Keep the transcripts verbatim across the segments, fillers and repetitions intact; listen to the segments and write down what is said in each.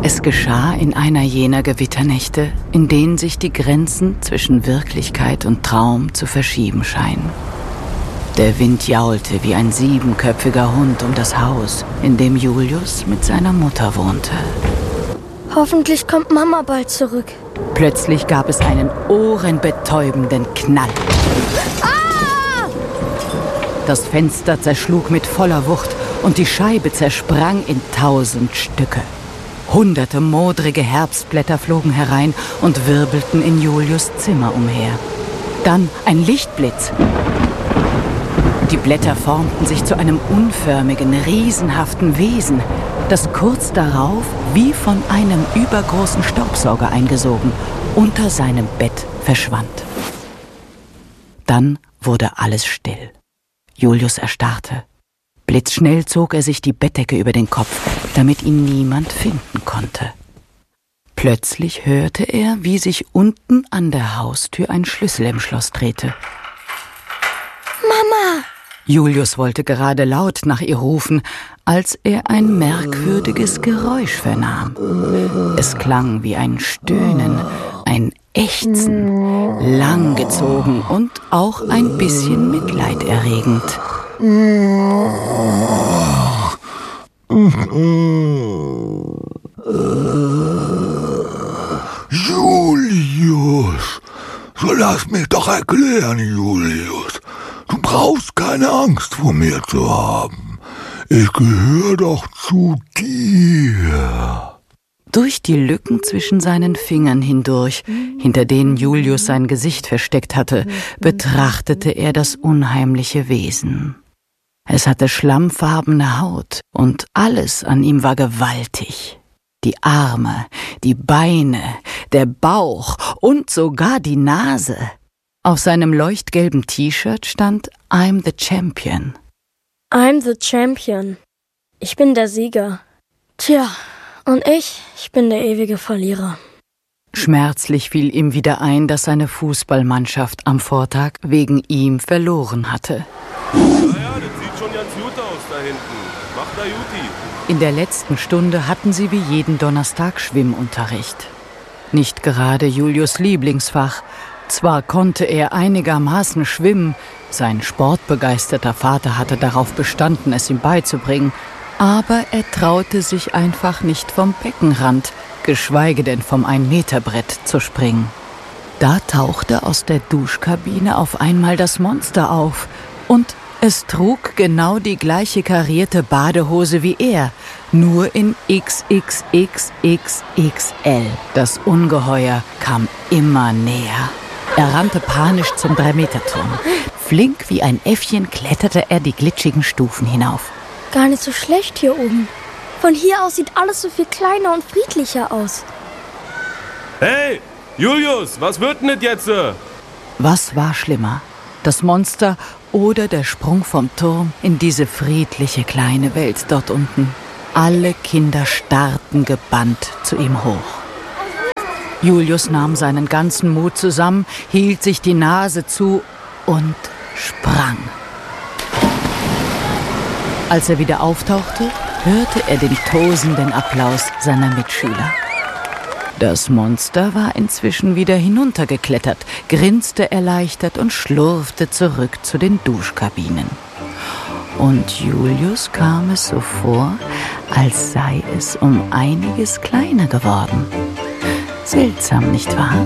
Es geschah in einer jener Gewitternächte, in denen sich die Grenzen zwischen Wirklichkeit und Traum zu verschieben scheinen. Der Wind jaulte wie ein siebenköpfiger Hund um das Haus, in dem Julius mit seiner Mutter wohnte. Hoffentlich kommt Mama bald zurück. Plötzlich gab es einen ohrenbetäubenden Knall. Ah! Das Fenster zerschlug mit voller Wucht und die Scheibe zersprang in tausend Stücke. Hunderte modrige Herbstblätter flogen herein und wirbelten in Julius' Zimmer umher. Dann ein Lichtblitz. Die Blätter formten sich zu einem unförmigen, riesenhaften Wesen, das kurz darauf, wie von einem übergroßen Staubsauger eingesogen, unter seinem Bett verschwand. Dann wurde alles still. Julius erstarrte. Blitzschnell zog er sich die Bettdecke über den Kopf, damit ihn niemand finden konnte. Plötzlich hörte er, wie sich unten an der Haustür ein Schlüssel im Schloss drehte. Mama! Julius wollte gerade laut nach ihr rufen, als er ein merkwürdiges Geräusch vernahm. Es klang wie ein Stöhnen, ein Ächzen, langgezogen und auch ein bisschen mitleiderregend. Julius, so lass mich doch erklären, Julius. Du brauchst keine Angst vor mir zu haben. Ich gehöre doch zu dir. Durch die Lücken zwischen seinen Fingern hindurch, hinter denen Julius sein Gesicht versteckt hatte, betrachtete er das unheimliche Wesen. Es hatte schlammfarbene Haut und alles an ihm war gewaltig. Die Arme, die Beine, der Bauch und sogar die Nase. Auf seinem leuchtgelben T-Shirt stand I'm the Champion. I'm the Champion. Ich bin der Sieger. Tja, und ich, ich bin der ewige Verlierer. Schmerzlich fiel ihm wieder ein, dass seine Fußballmannschaft am Vortag wegen ihm verloren hatte. Ja, ja, das sieht schon ganz gut aus da hinten. Macht da Juti. In der letzten Stunde hatten sie wie jeden Donnerstag Schwimmunterricht. Nicht gerade Julius' Lieblingsfach. Zwar konnte er einigermaßen schwimmen, sein sportbegeisterter Vater hatte darauf bestanden, es ihm beizubringen, aber er traute sich einfach nicht vom Beckenrand, geschweige denn vom Ein-Meter-Brett zu springen. Da tauchte aus der Duschkabine auf einmal das Monster auf und es trug genau die gleiche karierte Badehose wie er, nur in X X X X X L. Das Ungeheuer kam immer näher. Er rannte panisch zum Drei-Meter-Turm. Flink wie ein Äffchen kletterte er die glitschigen Stufen hinauf. Gar nicht so schlecht hier oben. Von hier aus sieht alles so viel kleiner und friedlicher aus. Hey, Julius, was wird denn das jetzt? Was war schlimmer? Das Monster oder der Sprung vom Turm in diese friedliche kleine Welt dort unten? Alle Kinder starrten gebannt zu ihm hoch. Julius nahm seinen ganzen Mut zusammen, hielt sich die Nase zu und sprang. Als er wieder auftauchte, hörte er den tosenden Applaus seiner Mitschüler. Das Monster war inzwischen wieder hinuntergeklettert, grinste erleichtert und schlurfte zurück zu den Duschkabinen. Und Julius kam es so vor, als sei es um einiges kleiner geworden. Seltsam, nicht wahr?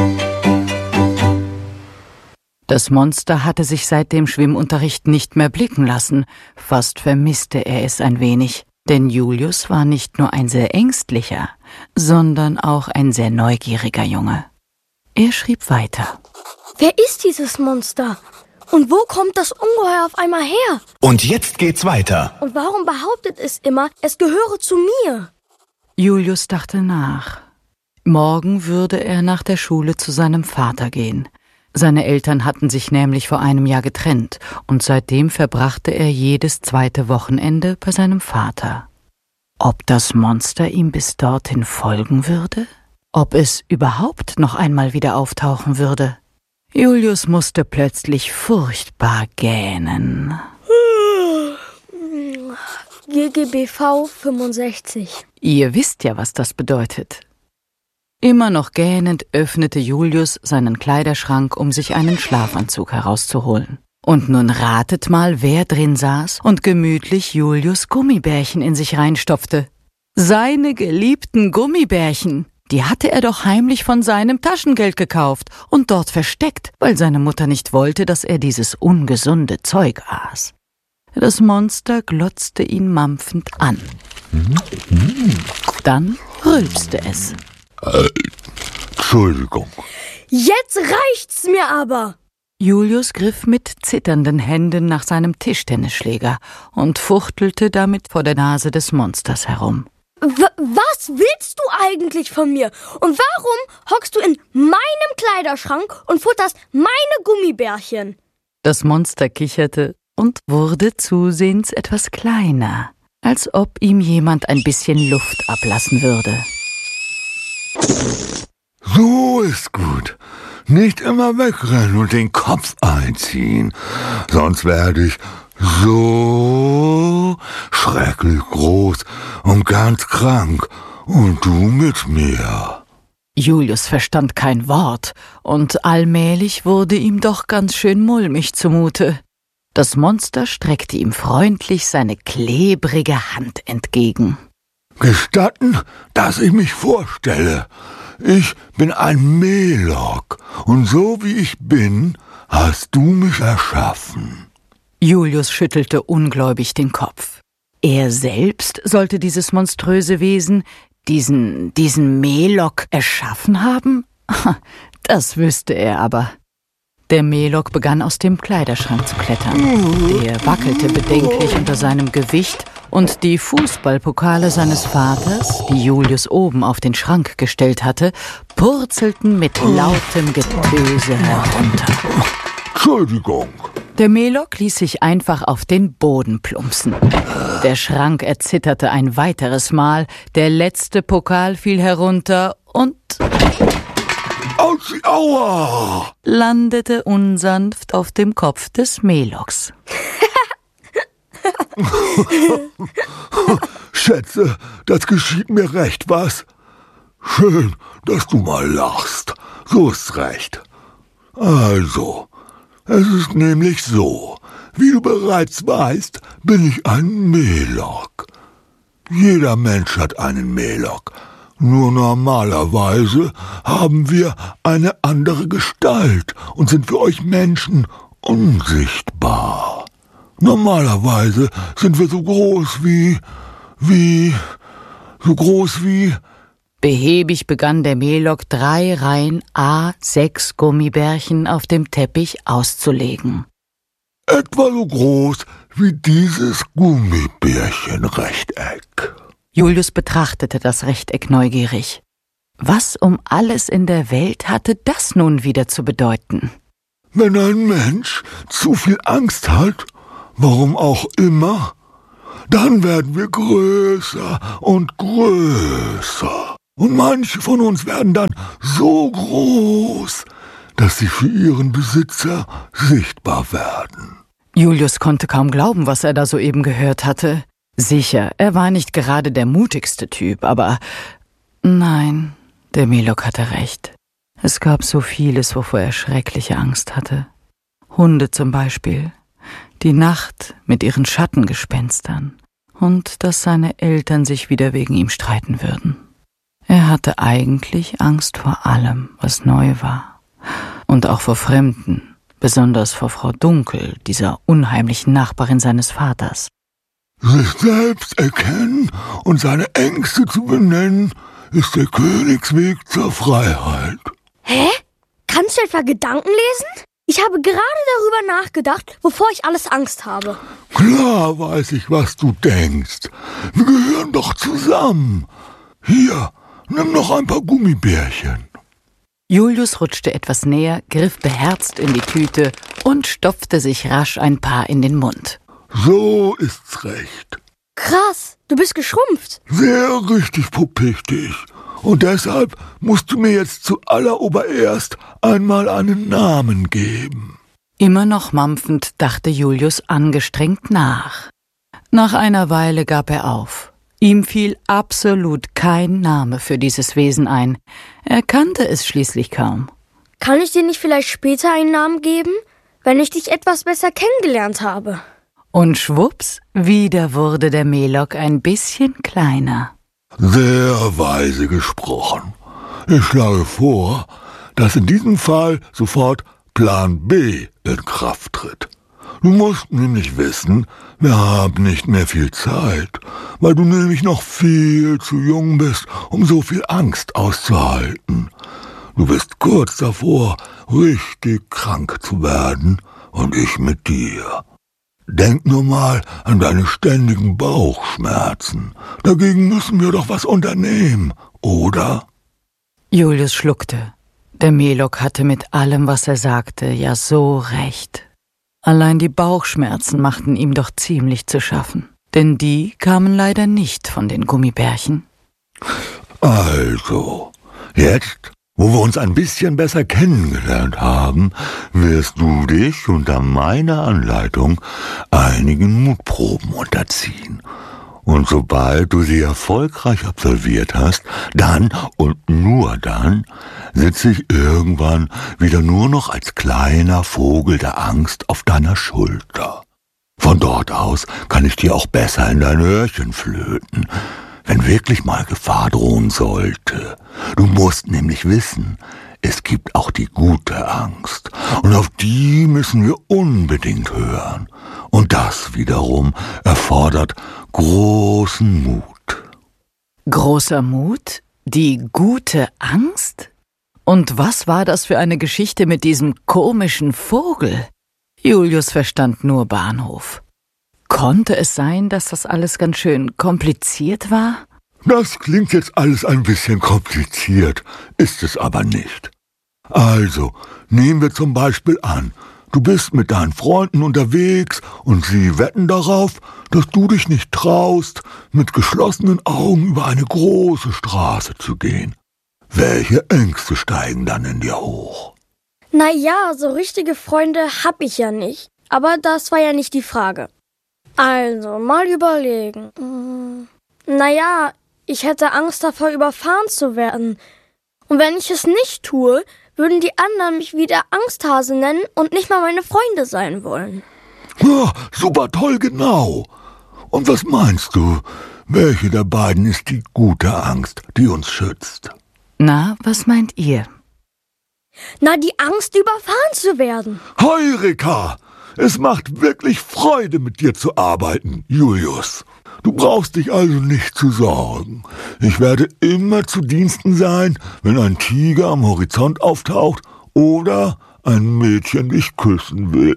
Das Monster hatte sich seit dem Schwimmunterricht nicht mehr blicken lassen. Fast vermisste er es ein wenig. Denn Julius war nicht nur ein sehr ängstlicher, sondern auch ein sehr neugieriger Junge. Er schrieb weiter. Wer ist dieses Monster? Und wo kommt das Ungeheuer auf einmal her? Und jetzt geht's weiter. Und warum behauptet es immer, es gehöre zu mir? Julius dachte nach. Morgen würde er nach der Schule zu seinem Vater gehen. Seine Eltern hatten sich nämlich vor einem Jahr getrennt und seitdem verbrachte er jedes zweite Wochenende bei seinem Vater. Ob das Monster ihm bis dorthin folgen würde? Ob es überhaupt noch einmal wieder auftauchen würde? Julius musste plötzlich furchtbar gähnen. G G B V fünfundsechzig. Ihr wisst ja, was das bedeutet. Immer noch gähnend öffnete Julius seinen Kleiderschrank, um sich einen Schlafanzug herauszuholen. Und nun ratet mal, wer drin saß und gemütlich Julius Gummibärchen in sich reinstopfte. Seine geliebten Gummibärchen, die hatte er doch heimlich von seinem Taschengeld gekauft und dort versteckt, weil seine Mutter nicht wollte, dass er dieses ungesunde Zeug aß. Das Monster glotzte ihn mampfend an. Dann rülpste es. Äh, Entschuldigung. Jetzt reicht's mir aber! Julius griff mit zitternden Händen nach seinem Tischtennisschläger und fuchtelte damit vor der Nase des Monsters herum. W- was willst du eigentlich von mir? Und warum hockst du in meinem Kleiderschrank und futterst meine Gummibärchen? Das Monster kicherte und wurde zusehends etwas kleiner, als ob ihm jemand ein bisschen Luft ablassen würde. So ist gut. Nicht immer wegrennen und den Kopf einziehen, sonst werde ich so schrecklich groß und ganz krank und du mit mir. Julius verstand kein Wort und allmählich wurde ihm doch ganz schön mulmig zumute. Das Monster streckte ihm freundlich seine klebrige Hand entgegen. Gestatten, dass ich mich vorstelle. Ich bin ein Melok und so wie ich bin, hast du mich erschaffen. Julius schüttelte ungläubig den Kopf. Er selbst sollte dieses monströse Wesen, diesen, diesen Melok erschaffen haben? Das wüsste er aber. Der Melok begann aus dem Kleiderschrank zu klettern. Der wackelte bedenklich unter seinem Gewicht und die Fußballpokale seines Vaters, die Julius oben auf den Schrank gestellt hatte, purzelten mit lautem Getöse herunter. Entschuldigung. Der Melok ließ sich einfach auf den Boden plumpsen. Der Schrank erzitterte ein weiteres Mal, der letzte Pokal fiel herunter und Auzi, aua! landete unsanft auf dem Kopf des Meloks. Schätze, das geschieht mir recht, was? Schön, dass du mal lachst. So ist's recht. Also, es ist nämlich so, wie du bereits weißt, bin ich ein Melok. Jeder Mensch hat einen Melok. Nur normalerweise haben wir eine andere Gestalt und sind für euch Menschen unsichtbar. Normalerweise sind wir so groß wie, wie, so groß wie... Behäbig begann der Melok drei Reihen A sechs Gummibärchen auf dem Teppich auszulegen. Etwa so groß wie dieses Gummibärchenrechteck. Julius betrachtete das Rechteck neugierig. Was um alles in der Welt hatte das nun wieder zu bedeuten? Wenn ein Mensch zu viel Angst hat, warum auch immer, dann werden wir größer und größer. Und manche von uns werden dann so groß, dass sie für ihren Besitzer sichtbar werden. Julius konnte kaum glauben, was er da soeben gehört hatte. Sicher, er war nicht gerade der mutigste Typ, aber nein, der Melok hatte recht. Es gab so vieles, wovor er schreckliche Angst hatte. Hunde zum Beispiel, die Nacht mit ihren Schattengespenstern und dass seine Eltern sich wieder wegen ihm streiten würden. Er hatte eigentlich Angst vor allem, was neu war. Und auch vor Fremden, besonders vor Frau Dunkel, dieser unheimlichen Nachbarin seines Vaters. Sich selbst erkennen und seine Ängste zu benennen, ist der Königsweg zur Freiheit. Hä? Kannst du etwa Gedanken lesen? Ich habe gerade darüber nachgedacht, wovor ich alles Angst habe. Klar weiß ich, was du denkst. Wir gehören doch zusammen. Hier, nimm noch ein paar Gummibärchen. Julius rutschte etwas näher, griff beherzt in die Tüte und stopfte sich rasch ein paar in den Mund. So ist's recht. Krass, du bist geschrumpft. Sehr richtig, Puppichtig. Und deshalb musst du mir jetzt zuallerobererst einmal einen Namen geben. Immer noch mampfend dachte Julius angestrengt nach. Nach einer Weile gab er auf. Ihm fiel absolut kein Name für dieses Wesen ein. Er kannte es schließlich kaum. Kann ich dir nicht vielleicht später einen Namen geben, wenn ich dich etwas besser kennengelernt habe? Und schwupps, wieder wurde der Melok ein bisschen kleiner. Sehr weise gesprochen. Ich schlage vor, dass in diesem Fall sofort Plan B in Kraft tritt. Du musst nämlich wissen, wir haben nicht mehr viel Zeit, weil du nämlich noch viel zu jung bist, um so viel Angst auszuhalten. Du bist kurz davor, richtig krank zu werden, und ich mit dir. Denk nur mal an deine ständigen Bauchschmerzen. Dagegen müssen wir doch was unternehmen, oder? Julius schluckte. Der Melok hatte mit allem, was er sagte, ja so recht. Allein die Bauchschmerzen machten ihm doch ziemlich zu schaffen. Denn die kamen leider nicht von den Gummibärchen. Also, jetzt, wo wir uns ein bisschen besser kennengelernt haben, wirst du dich unter meiner Anleitung einigen Mutproben unterziehen. Und sobald du sie erfolgreich absolviert hast, dann und nur dann sitze ich irgendwann wieder nur noch als kleiner Vogel der Angst auf deiner Schulter. Von dort aus kann ich dir auch besser in dein Öhrchen flöten, wenn wirklich mal Gefahr drohen sollte. Du musst nämlich wissen, es gibt auch die gute Angst, und auf die müssen wir unbedingt hören. Und das wiederum erfordert großen Mut. Großer Mut? Die gute Angst? Und was war das für eine Geschichte mit diesem komischen Vogel? Julius verstand nur Bahnhof. Konnte es sein, dass das alles ganz schön kompliziert war? Das klingt jetzt alles ein bisschen kompliziert, ist es aber nicht. Also, nehmen wir zum Beispiel an, du bist mit deinen Freunden unterwegs und sie wetten darauf, dass du dich nicht traust, mit geschlossenen Augen über eine große Straße zu gehen. Welche Ängste steigen dann in dir hoch? Naja, so richtige Freunde hab ich ja nicht. Aber das war ja nicht die Frage. Also, mal überlegen. Hm, naja, ich hätte Angst davor, überfahren zu werden. Und wenn ich es nicht tue, würden die anderen mich wieder Angsthase nennen und nicht mal meine Freunde sein wollen. Ja, super toll, genau. Und was meinst du, welche der beiden ist die gute Angst, die uns schützt? Na, was meint ihr? Na, die Angst, überfahren zu werden. Heureka! Es macht wirklich Freude, mit dir zu arbeiten, Julius. Du brauchst dich also nicht zu sorgen. Ich werde immer zu Diensten sein, wenn ein Tiger am Horizont auftaucht oder ein Mädchen dich küssen will.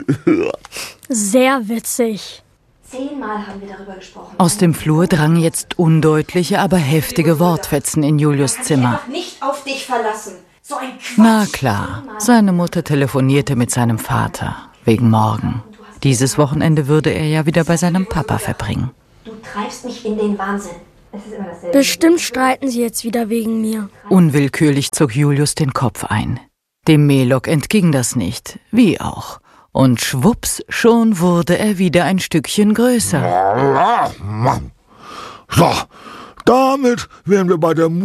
Sehr witzig. Zehnmal haben wir darüber gesprochen. Aus dem Flur drangen jetzt undeutliche, aber heftige Wortfetzen in Julius Zimmer. Ich nicht auf dich verlassen. So ein Quatsch. Na klar, seine Mutter telefonierte mit seinem Vater. Wegen morgen. Dieses Wochenende würde er ja wieder bei seinem Papa verbringen. Du treibst mich in den Wahnsinn. Es ist immer dasselbe. Bestimmt streiten sie jetzt wieder wegen mir. Unwillkürlich zog Julius den Kopf ein. Dem Melok entging das nicht, wie auch. Und schwupps, schon wurde er wieder ein Stückchen größer. So, damit wären wir bei der